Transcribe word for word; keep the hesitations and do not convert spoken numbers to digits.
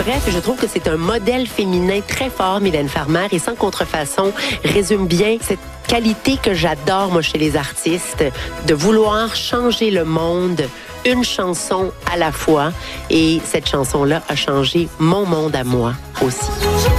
Bref, je trouve que c'est un modèle féminin très fort, Mylène Farmer, et Sans contrefaçon résume bien cette qualité que j'adore, moi, chez les artistes, de vouloir changer le monde une chanson à la fois. Et cette chanson-là a changé mon monde à moi aussi.